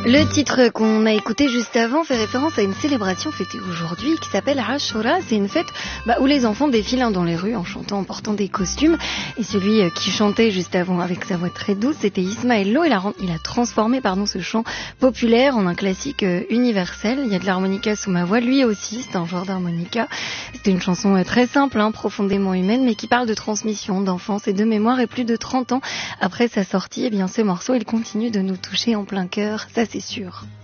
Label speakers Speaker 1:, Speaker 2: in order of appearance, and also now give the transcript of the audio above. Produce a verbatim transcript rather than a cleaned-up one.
Speaker 1: Le titre qu'on a écouté juste avant fait référence à une célébration fêtée aujourd'hui qui s'appelle Ashura. C'est une fête bah, où les enfants défilent hein, dans les rues en chantant, en portant des costumes. Et celui euh, qui chantait juste avant avec sa voix très douce, c'était Ismaël Lo. Il a, il a transformé pardon, ce chant populaire en un classique euh, universel. Il y a de l'harmonica sous ma voix, lui aussi, c'est un joueur d'harmonica. C'est une chanson euh, très simple, hein, profondément humaine, mais qui parle de transmission, d'enfance et de mémoire. Et plus de trente ans après sa sortie, eh bien, ce morceau, il continue de nous toucher en plein cœur. Ça, c'est sûr.